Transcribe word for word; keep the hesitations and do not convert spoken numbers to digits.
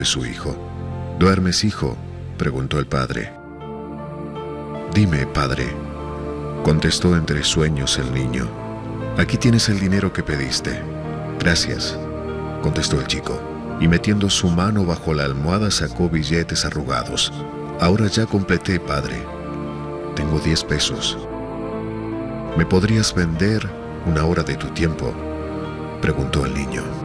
de su hijo. ¿Duermes, hijo?, preguntó el padre. Dime, padre, contestó entre sueños el niño. Aquí tienes el dinero que pediste. Gracias, contestó el chico, y metiendo su mano bajo la almohada sacó billetes arrugados. Ahora ya completé, padre. Tengo diez pesos. ¿Me podrías vender una hora de tu tiempo?, preguntó el niño.